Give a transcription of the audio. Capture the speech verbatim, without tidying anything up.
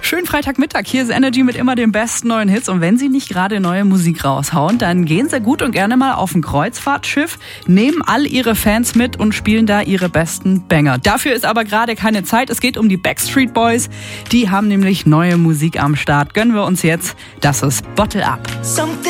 Schönen Freitagmittag, hier ist Energy mit immer den besten neuen Hits. Und wenn sie nicht gerade neue Musik raushauen, dann gehen sie gut und gerne mal auf ein Kreuzfahrtschiff, nehmen all ihre Fans mit und spielen da ihre besten Banger. Dafür ist aber gerade keine Zeit. Es geht um die Backstreet Boys. Die haben nämlich neue Musik am Start. Gönnen wir uns jetzt. Das ist Bottle Up.